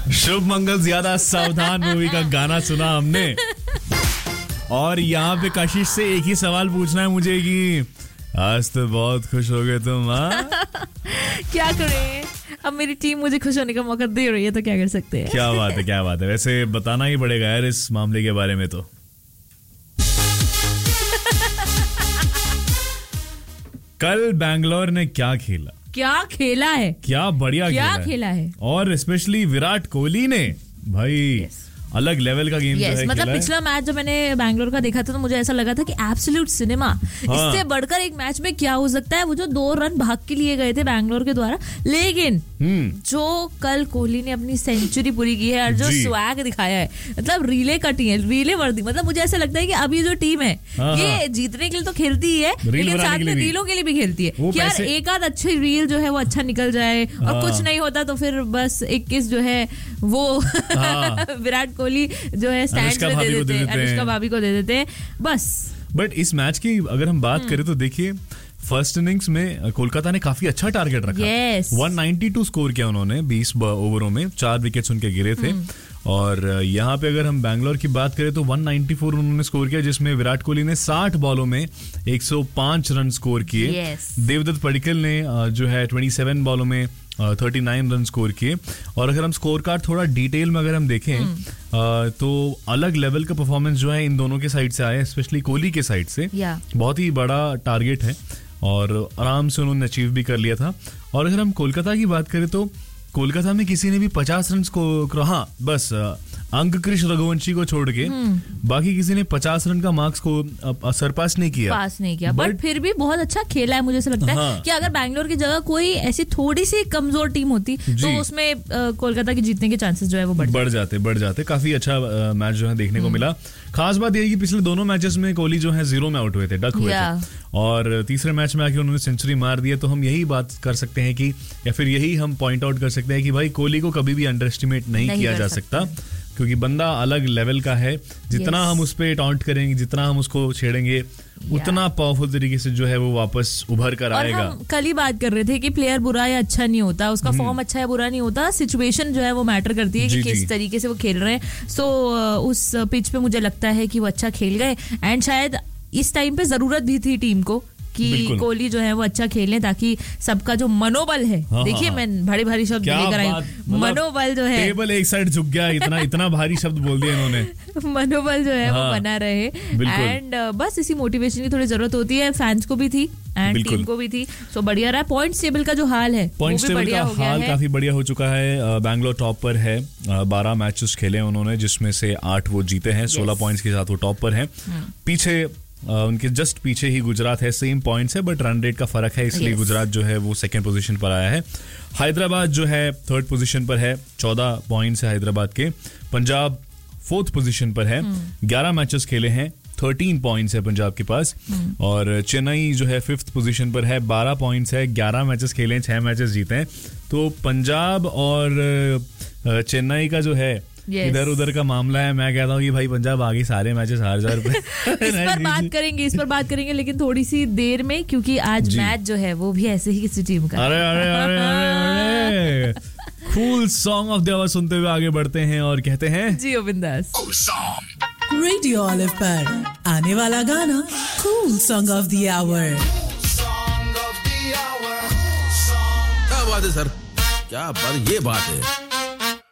शुभ मंगल ज्यादा सावधान मूवी का गाना सुना हमने। और यहाँ पे कशिश से एक ही सवाल पूछना है मुझे कि आज तो बहुत खुश हो गए तुम। क्या करें, अब मेरी टीम मुझे खुश होने का मौका दे रही है तो क्या कर सकते हैं। क्या बात है, क्या बात है। वैसे बताना ही पड़ेगा यार इस मामले के बारे में। तो कल बैंगलोर ने क्या खेला है, क्या बढ़िया खेला है। और स्पेशली विराट कोहली ने भाई अलग लेवल का गेम मतलब पिछला मैच जो मैंने बैंगलोर का देखा था तो मुझे ऐसा लगा था कि एब्सोल्यूट सिनेमा। इससे बढ़कर एक मैच में क्या हो सकता है। वो जो 2 रन भाग के लिए गए थे बैंगलोर के द्वारा, लेकिन जो कल कोहली ने अपनी सेंचुरी पूरी की है और जो स्वैग दिखाया है, मतलब रीले कटी है, रीले वर्दी। मतलब मुझे ऐसा लगता है कि अभी जो टीम है ये जीतने के लिए तो खेलती ही है, लेकिन साथ में रीलों के लिए भी खेलती है कि यार एक आध अच्छी रील जो है वो अच्छा निकल जाए, और कुछ नहीं होता तो फिर बस 21 जो है वो विराट कोहली जो है स्टैंड में दे देते हैं, अनुष्का भाभी को दे देते हैं बस। बट इस मैच की अगर हम बात करें तो देखिए, फर्स्ट इनिंग्स में कोलकाता ने काफी अच्छा टारगेट रखा। 192 स्कोर किया उन्होंने 20 ओवरों में, 4 विकेट्स उनके गिरे थे। और यहाँ पे अगर हम बैंगलोर की बात करें तो 194 उन्होंने स्कोर किया, जिसमें विराट कोहली ने 60 बॉलों में 105 रन स्कोर किए। देवदत्त पडिक्कल ने जो है 27 बॉलों में 39 रन स्कोर किए। और अगर हम स्कोर कार्ड थोड़ा डिटेल में अगर हम देखें तो अलग लेवल का परफॉर्मेंस जो है इन दोनों के साइड से आया, स्पेशली कोहली के साइड से। बहुत ही बड़ा टारगेट है और आराम से उन्होंने अचीव भी कर लिया था। और अगर हम कोलकाता की बात करें तो कोलकाता में किसी ने भी 50 रन को, हाँ बस अंककृष रघुवंशी को छोड़ के बाकी किसी ने 50 रन का मार्क्स को सरपास नहीं किया। बट फिर भी बहुत अच्छा खेला है। मुझे ऐसा लगता है कि अगर बैंगलोर की जगह कोई ऐसी थोड़ी सी कमजोर टीम होती तो उसमें कोलकाता के जीतने के चांसेस जो है वो बढ़ जाते। काफी अच्छा मैच जो है देखने को मिला। खास बात यही कि पिछले दोनों मैचेस में कोहली जो है 0 में आउट हुए थे, डक हुए थे, और तीसरे मैच में आके उन्होंने सेंचुरी मार दिया। तो हम यही बात कर सकते हैं कि, या फिर यही हम पॉइंट आउट कर सकते हैं कि भाई कोहली को कभी भी अंडर एस्टिमेट नहीं किया जा सकता, क्योंकि बंदा अलग लेवल का है। जितना हम उस पे टॉन्ट करेंगे, जितना हम उसको छेड़ेंगे, उतना पावरफुल तरीके से जो है वो वापस उभर कर आएगा। और हम कल ही बात कर रहे थे कि प्लेयर बुरा या अच्छा नहीं होता, उसका फॉर्म अच्छा है बुरा नहीं होता, सिचुएशन जो है वो मैटर करती है कि किस तरीके से वो खेल रहे हैं। सो उस पिच पे मुझे लगता है कि वो अच्छा खेल गए, एंड शायद इस टाइम पे जरूरत भी थी टीम को कि कोहली जो है वो अच्छा खेलें, ताकि सबका जो मनोबल है, देखिए मैं भारी शब्द लेकर आई, मनोबल जो है, टेबल एक साइड झुक गया, इतना भारी शब्द बोल दिया इन्होंने। मनोबल जो है वो बना रहे, एंड बस इसी मोटिवेशन की थोड़ी जरूरत होती है, फैंस को भी थी एंड टीम को भी थी। सो बढ़िया रहा। पॉइंट्स टेबल का जो हाल है, पॉइंट्स टेबल का हाल काफी बढ़िया हो चुका है। बैंगलोर टॉप पर है, 12 मैचेस खेले उन्होंने, जिसमें से 8 वो जीते हैं, 16 पॉइंट्स के साथ वो टॉप पर है। पीछे उनके जस्ट पीछे ही गुजरात है, सेम पॉइंट्स है, बट रन रेट का फर्क है, इसलिए गुजरात जो है वो सेकंड पोजीशन पर आया है। हैदराबाद जो है थर्ड पोजीशन पर है, 14 पॉइंट्स है हैदराबाद के। पंजाब फोर्थ पोजीशन पर है, 11 मैचेस खेले हैं, 13 पॉइंट्स है पंजाब के पास। और चेन्नई जो है फिफ्थ पोजीशन पर है, 12 पॉइंट्स है, 11 मैचेस खेले हैं, 6 मैचेस जीते हैं। तो पंजाब और चेन्नई का जो है इधर उधर का मामला है। मैं कहता हूँ कि भाई पंजाब आगे सारे मैचेस हार जा रहे इस पर बात करेंगे लेकिन थोड़ी सी देर में, क्योंकि आज मैच जो है वो भी ऐसे ही किसी टीम का। अरे cool song of the our सुनते हुए आगे बढ़ते हैं और कहते हैं जियो बिंदास। रेडियो ऑलिव पर आने वाला गाना cool song of the our. क्या बात है सर, क्या बात, ये बात है।